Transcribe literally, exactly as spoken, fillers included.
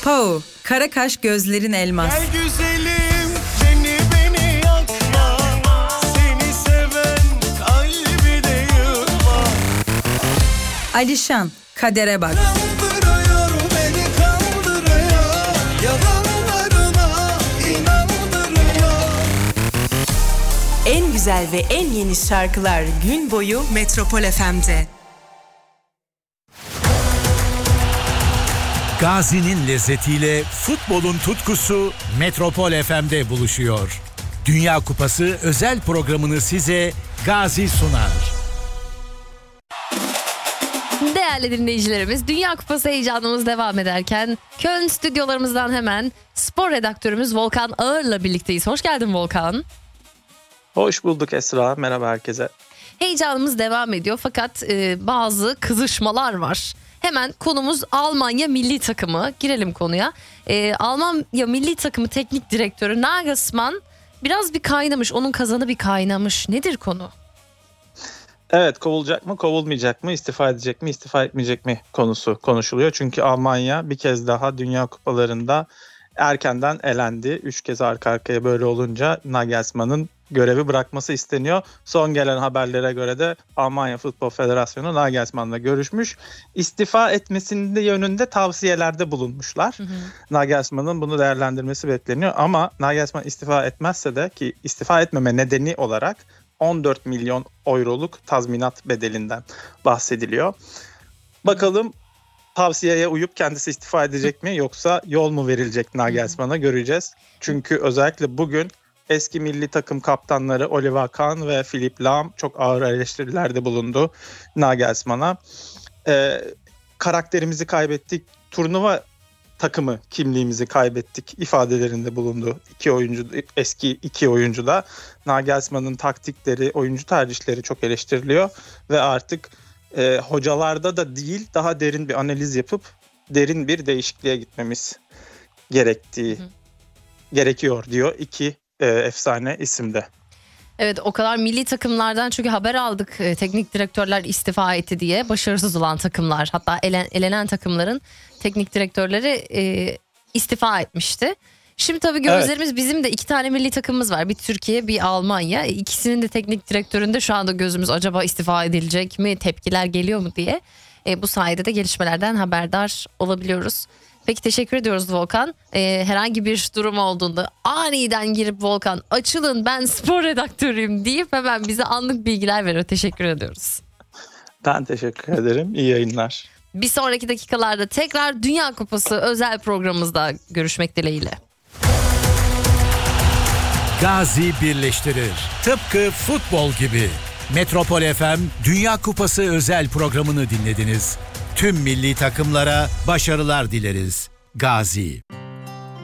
Pau, kara kaş gözlerin elmas. Gel güzelim, beni beni yakma. Seni seven kalbi de yıkma. Alişan, kadere bak. Kandırıyor beni kandırıyor. Yalanlarına inandırıyor. En güzel ve en yeni şarkılar gün boyu Metropol F M'de. Gazi'nin lezzetiyle futbolun tutkusu Metropol F M'de buluşuyor. Dünya Kupası özel programını size Gazi sunar. Değerli dinleyicilerimiz, Dünya Kupası heyecanımız devam ederken Köln stüdyolarımızdan hemen spor redaktörümüz Volkan Ağır'la birlikteyiz. Hoş geldin Volkan. Hoş bulduk Esra. Merhaba herkese. Heyecanımız devam ediyor fakat e, bazı kızışmalar var. Hemen konumuz Almanya milli takımı. Girelim konuya. E, Almanya milli takımı teknik direktörü Nagelsmann biraz bir kaynamış. Onun kazanı bir kaynamış. Nedir konu? Evet, kovulacak mı, kovulmayacak mı, istifa edecek mi, istifa etmeyecek mi konusu konuşuluyor. Çünkü Almanya bir kez daha Dünya Kupalarında erkenden elendi. Üç kez arka arkaya böyle olunca Nagelsmann'ın görevi bırakması isteniyor. Son gelen haberlere göre de Almanya Futbol Federasyonu Nagelsmann'la görüşmüş. İstifa etmesinin de yönünde tavsiyelerde bulunmuşlar. Hı hı. Nagelsmann'ın bunu değerlendirmesi bekleniyor. Ama Nagelsmann istifa etmezse de, ki istifa etmeme nedeni olarak on dört milyon euroluk tazminat bedelinden bahsediliyor. Bakalım tavsiyeye uyup kendisi istifa edecek mi, yoksa yol mu verilecek Nagelsmann'a, göreceğiz. Çünkü özellikle bugün eski milli takım kaptanları Oliver Kahn ve Philipp Lahm çok ağır eleştirilerde bulundu Nagelsmann'a. Ee, karakterimizi kaybettik, turnuva takımı kimliğimizi kaybettik ifadelerinde bulundu iki oyuncu, eski iki oyuncu da. Nagelsmann'ın taktikleri, oyuncu tercihleri çok eleştiriliyor ve artık e, hocalarda da değil, daha derin bir analiz yapıp derin bir değişikliğe gitmemiz gerektiği hı hı. gerekiyor diyor iki e, efsane isimde. Evet, o kadar milli takımlardan çünkü haber aldık, e, teknik direktörler istifa etti diye. Başarısız olan takımlar, hatta elen, elenen takımların teknik direktörleri e, istifa etmişti. Şimdi tabii gözlerimiz, evet. Bizim de iki tane milli takımımız var. Bir Türkiye, bir Almanya. İkisinin de teknik direktöründe şu anda gözümüz acaba istifa edilecek mi, tepkiler geliyor mu diye. E, bu sayede de gelişmelerden haberdar olabiliyoruz. Peki, teşekkür ediyoruz Volkan. Ee, herhangi bir durum olduğunda aniden girip Volkan açılın ben spor redaktörüyüm deyip hemen bize anlık bilgiler veriyor. Teşekkür ediyoruz. Ben teşekkür ederim. İyi yayınlar. Bir sonraki dakikalarda tekrar Dünya Kupası özel programımızda görüşmek dileğiyle. Gazi birleştirir. Tıpkı futbol gibi. Metropol F M Dünya Kupası özel programını dinlediniz. Tüm milli takımlara başarılar dileriz. Gazi.